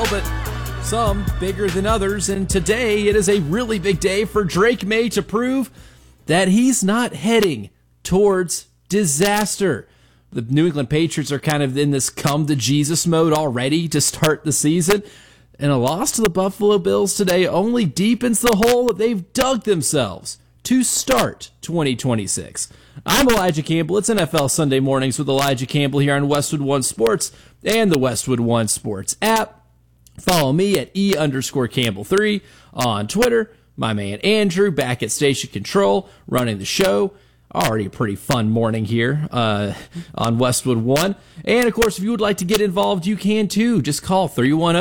but some bigger than others. And today it is a really big day for Drake Maye to prove that he's not heading towards disaster. The New England Patriots are kind of in this come to Jesus mode already to start the season. And a loss to the Buffalo Bills today only deepens the hole that they've dug themselves to start 2026. I'm Elijah Campbell. It's NFL Sunday Mornings with Elijah Campbell here on Westwood One Sports and the Westwood One Sports app. Follow me at E_Campbell3 on Twitter. My man Andrew back at Station Control running the show. Already a pretty fun morning here on Westwood One. And, of course, if you would like to get involved, you can, too. Just call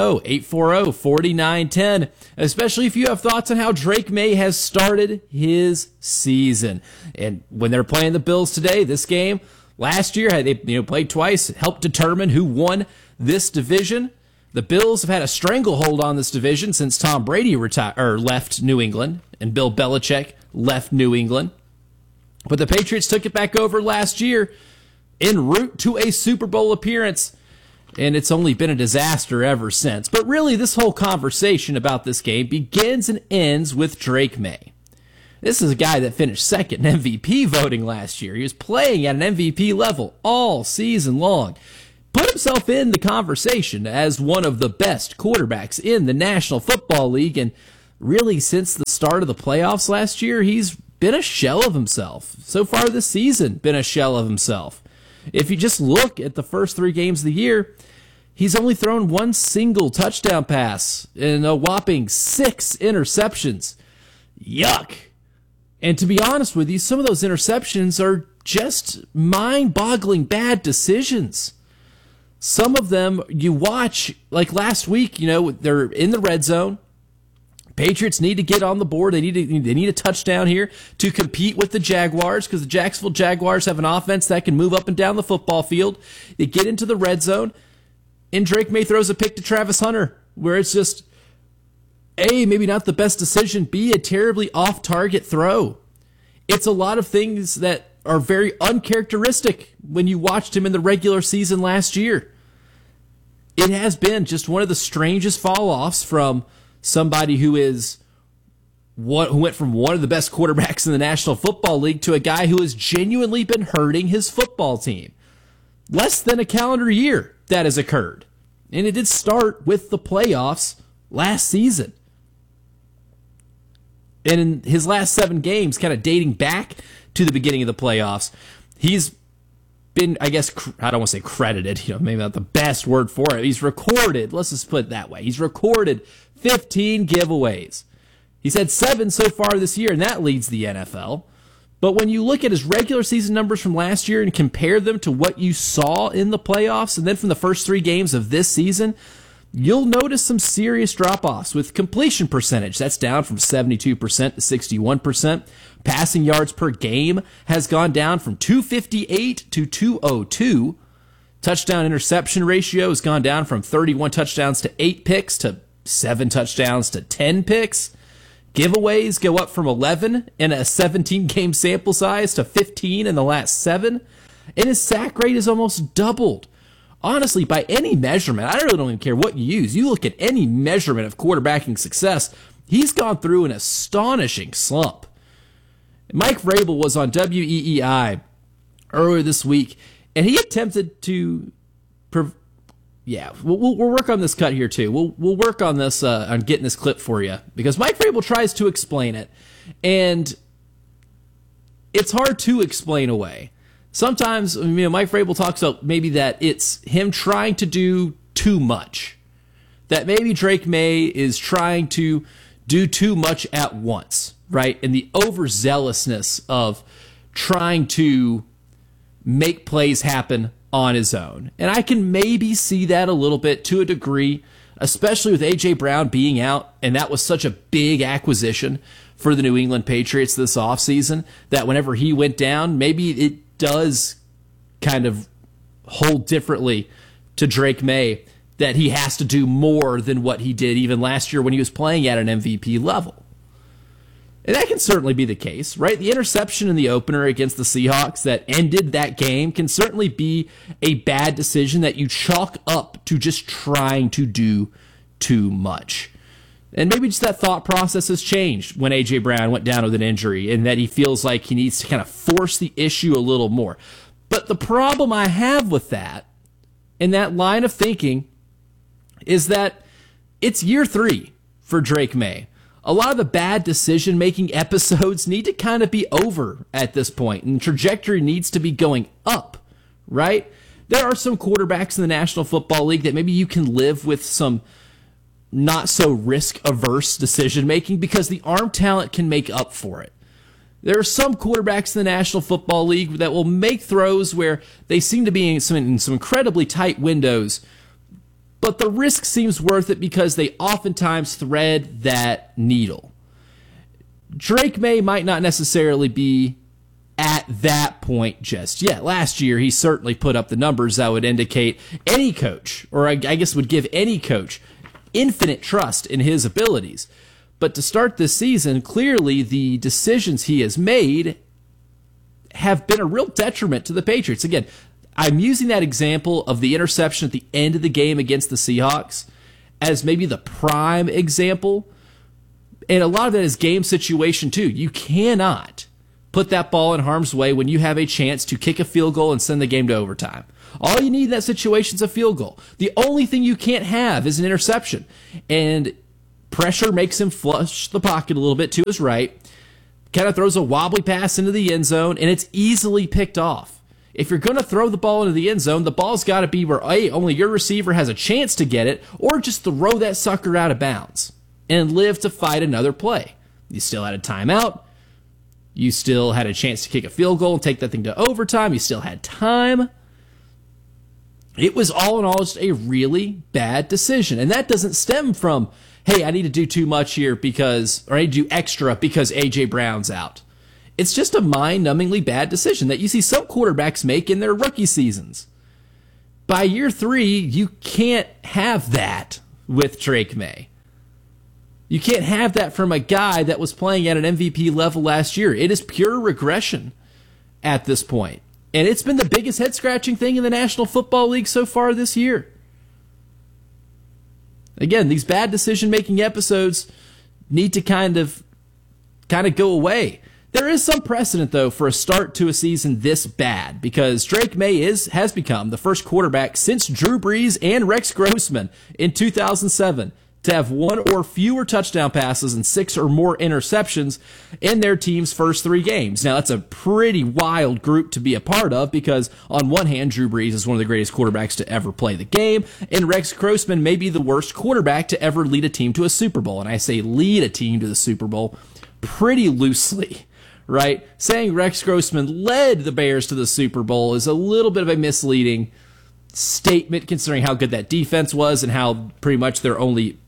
310-840-4910, especially if you have thoughts on how Drake Maye has started his season. And when they're playing the Bills today, this game, last year, they played twice, helped determine who won this division. The Bills have had a stranglehold on this division since Tom Brady left New England and Bill Belichick left New England. But the Patriots took it back over last year en route to a Super Bowl appearance, and it's only been a disaster ever since. But really, this whole conversation about this game begins and ends with Drake Maye. This is a guy that finished second in MVP voting last year. He was playing at an MVP level all season long. Put himself in the conversation as one of the best quarterbacks in the National Football League, and really since the start of the playoffs last year, he's been a shell of himself. So far this season, been a shell of himself. If you just look at the first 3 games of the year, he's only thrown one single touchdown pass and a whopping 6 interceptions. Yuck. And to be honest with you, some of those interceptions are just mind-boggling bad decisions. Some of them you watch, like last week, they're in the red zone. Patriots need to get on the board. They need a touchdown here to compete with the Jaguars, because the Jacksonville Jaguars have an offense that can move up and down the football field. They get into the red zone, and Drake Maye throws a pick to Travis Hunter, where it's just, A, maybe not the best decision, B, a terribly off-target throw. It's a lot of things that are very uncharacteristic when you watched him in the regular season last year. It has been just one of the strangest fall-offs from somebody who went from one of the best quarterbacks in the National Football League to a guy who has genuinely been hurting his football team. Less than a calendar year that has occurred. And it did start with the playoffs last season. And in his last 7 games, kind of dating back to the beginning of the playoffs, he's been, I guess, I don't want to say credited, maybe not the best word for it. He's recorded, let's just put it that way. He's recorded 15 giveaways. He's had 7 so far this year, and that leads the NFL. But when you look at his regular season numbers from last year and compare them to what you saw in the playoffs, and then from the first 3 games of this season, you'll notice some serious drop-offs with completion percentage. That's down from 72% to 61%. Passing yards per game has gone down from 258 to 202. Touchdown interception ratio has gone down from 31 touchdowns to 8 picks to 7 touchdowns to 10 picks. Giveaways go up from 11 in a 17-game sample size to 15 in the last 7. And his sack rate has almost doubled. Honestly, by any measurement, I really don't even care what you use. You look at any measurement of quarterbacking success, he's gone through an astonishing slump. Mike Vrabel was on WEEI earlier this week, and he attempted to... We'll work on this cut here too. We'll work on this on getting this clip for you, because Mike Vrabel tries to explain it, and it's hard to explain away. Sometimes, Mike Vrabel talks about maybe that it's him trying to do too much, that maybe Drake Maye is trying to do too much at once, right? And the overzealousness of trying to make plays happen on his own. And I can maybe see that a little bit to a degree, especially with A.J. Brown being out, and that was such a big acquisition for the New England Patriots this offseason, that whenever he went down, maybe it does kind of hold differently to Drake Maye, that he has to do more than what he did even last year when he was playing at an MVP level. And that can certainly be the case, right? The interception in the opener against the Seahawks that ended that game can certainly be a bad decision that you chalk up to just trying to do too much. And maybe just that thought process has changed when A.J. Brown went down with an injury and that he feels like he needs to kind of force the issue a little more. But the problem I have with that, in that line of thinking, is that it's year 3 for Drake Maye. A lot of the bad decision-making episodes need to kind of be over at this point, and the trajectory needs to be going up, right? There are some quarterbacks in the National Football League that maybe you can live with some not so risk-averse decision-making because the arm talent can make up for it. There are some quarterbacks in the National Football League that will make throws where they seem to be in some incredibly tight windows, but the risk seems worth it because they oftentimes thread that needle. Drake Maye might not necessarily be at that point just yet. Last year, he certainly put up the numbers that would indicate any coach, or I guess would give any coach, infinite trust in his abilities. But to start this season, clearly the decisions he has made have been a real detriment to the Patriots. Again, I'm using that example of the interception at the end of the game against the Seahawks as maybe the prime example. And a lot of that is game situation too. You cannot put that ball in harm's way when you have a chance to kick a field goal and send the game to overtime. All you need in that situation is a field goal. The only thing you can't have is an interception. And pressure makes him flush the pocket a little bit to his right, kind of throws a wobbly pass into the end zone, and it's easily picked off. If you're going to throw the ball into the end zone, the ball's got to be where A, only your receiver has a chance to get it, or just throw that sucker out of bounds and live to fight another play. You still had a timeout. You still had a chance to kick a field goal and take that thing to overtime. You still had time. It was all in all just a really bad decision. And that doesn't stem from, hey, I need to do too much here or I need to do extra because A.J. Brown's out. It's just a mind-numbingly bad decision that you see some quarterbacks make in their rookie seasons. By year 3, you can't have that with Drake Maye. You can't have that from a guy that was playing at an MVP level last year. It is pure regression at this point. And it's been the biggest head-scratching thing in the National Football League so far this year. Again, these bad decision-making episodes need to kind of go away. There is some precedent, though, for a start to a season this bad, because Drake Maye has become the first quarterback since Drew Brees and Rex Grossman in 2007 to have 1 or fewer touchdown passes and 6 or more interceptions in their team's first 3 games. Now, that's a pretty wild group to be a part of because, on one hand, Drew Brees is one of the greatest quarterbacks to ever play the game, and Rex Grossman may be the worst quarterback to ever lead a team to a Super Bowl. And I say lead a team to the Super Bowl pretty loosely, right? Saying Rex Grossman led the Bears to the Super Bowl is a little bit of a misleading statement considering how good that defense was and how pretty much their only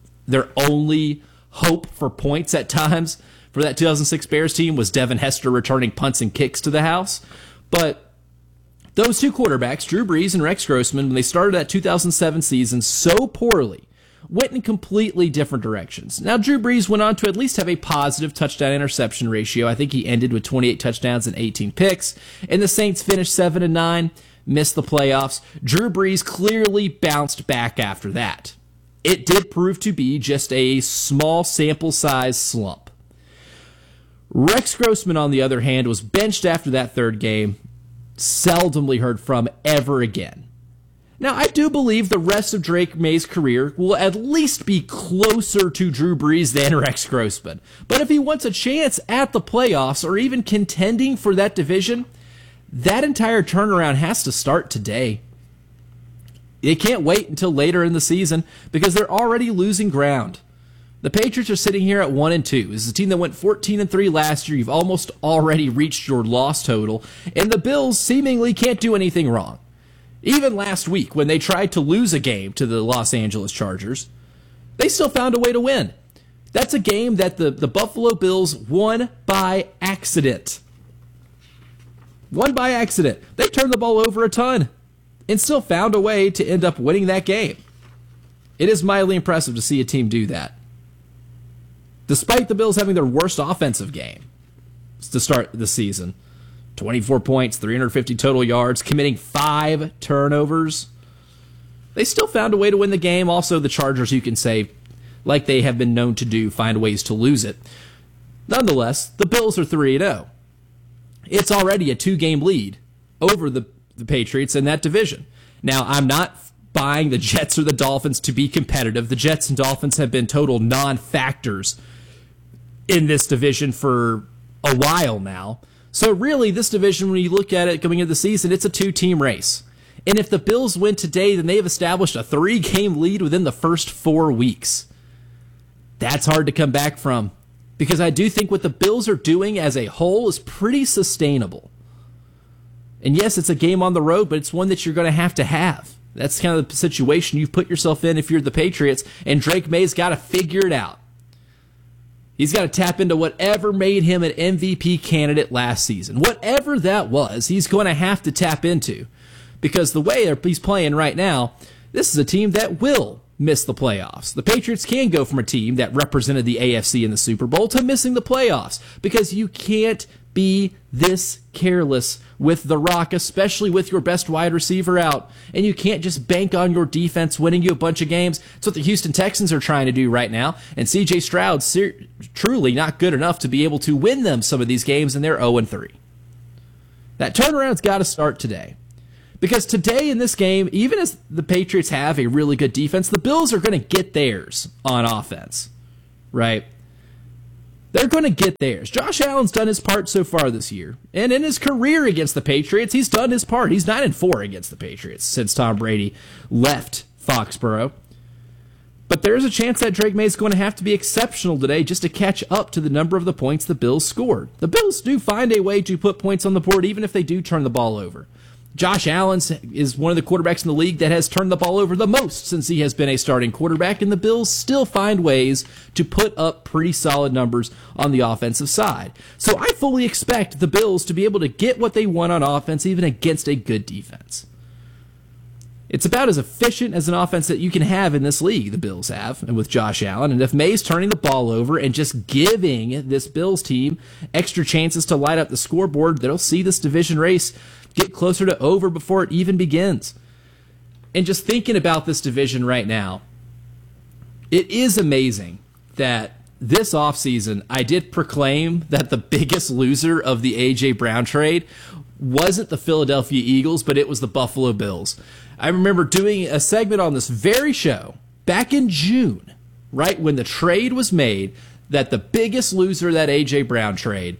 hope for points at times for that 2006 Bears team was Devin Hester returning punts and kicks to the house. But those 2 quarterbacks, Drew Brees and Rex Grossman, when they started that 2007 season so poorly, went in completely different directions. Now, Drew Brees went on to at least have a positive touchdown-interception ratio. I think he ended with 28 touchdowns and 18 picks. And the Saints finished 7-9, missed the playoffs. Drew Brees clearly bounced back after that. It did prove to be just a small sample size slump. Rex Grossman, on the other hand, was benched after that 3rd game, seldomly heard from ever again. Now, I do believe the rest of Drake Maye's career will at least be closer to Drew Brees than Rex Grossman. But if he wants a chance at the playoffs or even contending for that division, that entire turnaround has to start today. They can't wait until later in the season because they're already losing ground. The Patriots are sitting here at 1-2. This is a team that went 14-3 last year. You've almost already reached your loss total. And the Bills seemingly can't do anything wrong. Even last week, when they tried to lose a game to the Los Angeles Chargers, they still found a way to win. That's a game that the Buffalo Bills won by accident. Won by accident. They turned the ball over a ton and still found a way to end up winning that game. It is mildly impressive to see a team do that. Despite the Bills having their worst offensive game to start the season, 24 points, 350 total yards, committing 5 turnovers, they still found a way to win the game. Also, the Chargers, you can say, like they have been known to do, find ways to lose it. Nonetheless, the Bills are 3-0. It's already a 2-game lead over the Patriots in that division. Now, I'm not buying the Jets or the Dolphins to be competitive. The Jets and Dolphins have been total non-factors in this division for a while now. So really, this division, when you look at it coming into the season, it's a 2-team race. And if the Bills win today, then they have established a 3-game lead within the first 4 weeks. That's hard to come back from, because I do think what the Bills are doing as a whole is pretty sustainable. And yes, it's a game on the road, but it's one that you're going to have. That's kind of the situation you've put yourself in if you're the Patriots, and Drake May's got to figure it out. He's got to tap into whatever made him an MVP candidate last season. Whatever that was, he's going to have to tap into. Because the way he's playing right now, this is a team that will miss the playoffs. The Patriots can go from a team that represented the AFC in the Super Bowl to missing the playoffs. Because you can't be this careless with The Rock, especially with your best wide receiver out. And you can't just bank on your defense winning you a bunch of games. That's what the Houston Texans are trying to do right now. And C.J. Stroud's truly not good enough to be able to win them some of these games, and they're 0-3. That turnaround's got to start today. Because today in this game, even as the Patriots have a really good defense, the Bills are going to get theirs on offense, right? They're going to get theirs. Josh Allen's done his part so far this year. And in his career against the Patriots, he's done his part. He's 9-4 against the Patriots since Tom Brady left Foxborough. But there's a chance that Drake May is going to have to be exceptional today just to catch up to the number of the points the Bills scored. The Bills do find a way to put points on the board even if they do turn the ball over. Josh Allen is one of the quarterbacks in the league that has turned the ball over the most since he has been a starting quarterback, and the Bills still find ways to put up pretty solid numbers on the offensive side. So I fully expect the Bills to be able to get what they want on offense even against a good defense. It's about as efficient as an offense that you can have in this league, the Bills have, and with Josh Allen. And if May's turning the ball over and just giving this Bills team extra chances to light up the scoreboard, they'll see this division race get closer to over before it even begins. And just thinking about this division right now, it is amazing that this offseason I did proclaim that the biggest loser of the A.J. Brown trade wasn't the Philadelphia Eagles, but it was the Buffalo Bills. I remember doing a segment on this very show back in June, right when the trade was made, that the biggest loser of that A.J. Brown trade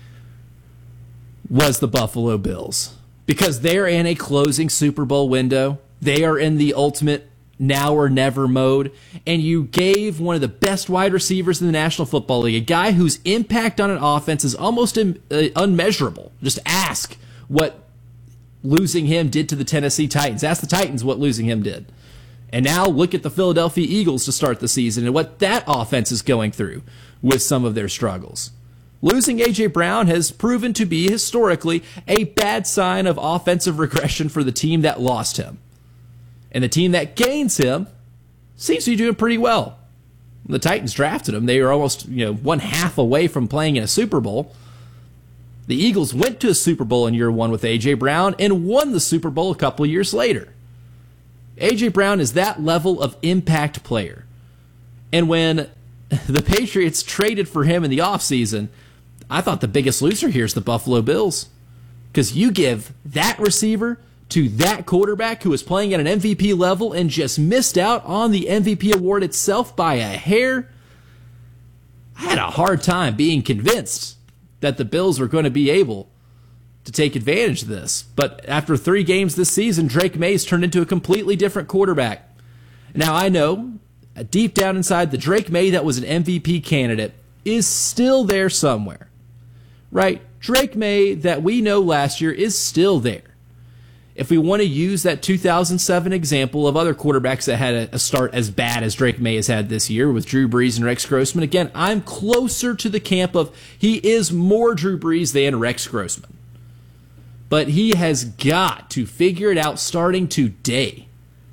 was the Buffalo Bills. Because they're in a closing Super Bowl window. They are in the ultimate now or never mode. And you gave one of the best wide receivers in the National Football League, a guy whose impact on an offense is almost unmeasurable. Just ask what losing him did to the Tennessee Titans. Ask the Titans what losing him did. And now look at the Philadelphia Eagles to start the season and what that offense is going through with some of their struggles. Losing A.J. Brown has proven to be, historically, a bad sign of offensive regression for the team that lost him. And the team that gains him seems to be doing pretty well. When the Titans drafted him, they were almost 1/2 away from playing in a Super Bowl. The Eagles went to a Super Bowl in year 1 with A.J. Brown and won the Super Bowl a couple years later. A.J. Brown is that level of impact player. And when the Patriots traded for him in the offseason, I thought the biggest loser here is the Buffalo Bills. Because you give that receiver to that quarterback who was playing at an MVP level and just missed out on the MVP award itself by a hair. I had a hard time being convinced that the Bills were going to be able to take advantage of this. But after 3 games this season, Drake May's turned into a completely different quarterback. Now I know, deep down inside, the Drake May that was an MVP candidate is still there somewhere. Right? Drake May that we know last year is still there. If we want to use that 2007 example of other quarterbacks that had a start as bad as Drake May has had this year with Drew Brees and Rex Grossman, again, I'm closer to the camp of he is more Drew Brees than Rex Grossman. But he has got to figure it out starting today.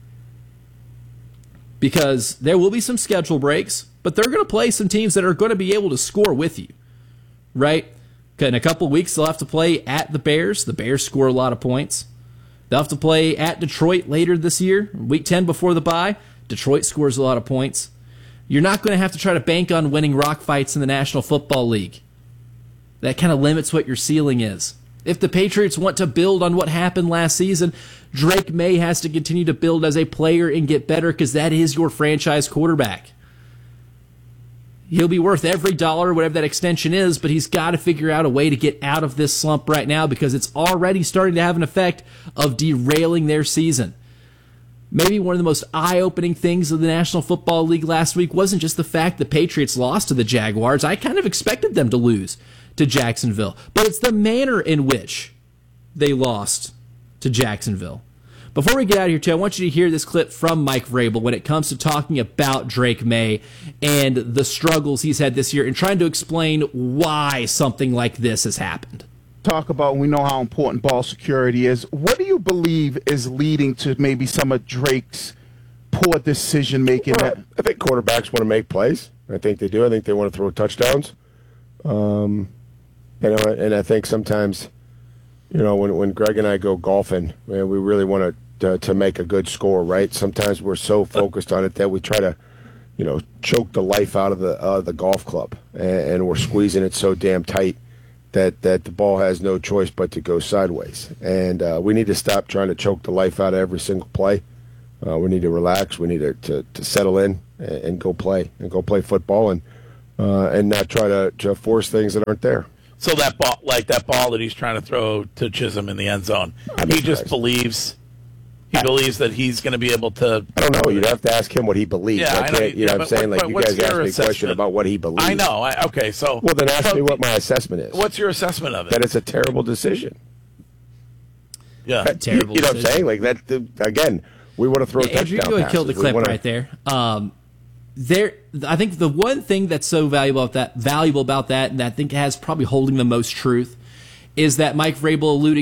Because there will be some schedule breaks, but they're going to play some teams that are going to be able to score with you. Right? In a couple of weeks, they'll have to play at the Bears. The Bears score a lot of points. They'll have to play at Detroit later this year, week 10 before the bye. Detroit scores a lot of points. You're not going to have to try to bank on winning rock fights in the National Football League. That kind of limits what your ceiling is. If the Patriots want to build on what happened last season, Drake May has to continue to build as a player and get better because that is your franchise quarterback. He'll be worth every dollar, whatever that extension is, but he's got to figure out a way to get out of this slump right now because it's already starting to have an effect of derailing their season. Maybe one of the most eye-opening things of the National Football League last week wasn't just the fact the Patriots lost to the Jaguars. I kind of expected them to lose to Jacksonville, but it's the manner in which they lost to Jacksonville. Before we get out of here, too, I want you to hear this clip from Mike Vrabel when it comes to talking about Drake May and the struggles he's had this year and trying to explain why something like this has happened. Talk about, we know how important ball security is. What do you believe is leading to maybe some of Drake's poor decision making? Well, I think quarterbacks want to make plays. I think they do. I think they want to throw touchdowns. And I think sometimes, when Greg and I go golfing, we really want to make a good score, right? Sometimes we're so focused on it that we try to, choke the life out of the golf club, and we're squeezing it so damn tight that the ball has no choice but to go sideways. And we need to stop trying to choke the life out of every single play. We need to relax. We need to settle in and go play football and not try to force things that aren't there. So that ball that he's trying to throw to Chisholm in the end zone, he just believes. He believes that he's going to be able to. I don't know. You'd have to ask him what he believes. Yeah, I know. What I'm saying? Like, you guys asked me a question about what he believes. I know. Okay, so. Well, then ask me what my assessment is. What's your assessment of it? That it's a terrible decision. Yeah. Terrible You know what I'm decision. saying? Like, that, again, we want to throw touchdown Andrew, you go and kill the clip right there. I think the one thing that's so valuable about that, and that I think has probably holding the most truth, is that Mike Vrabel alluding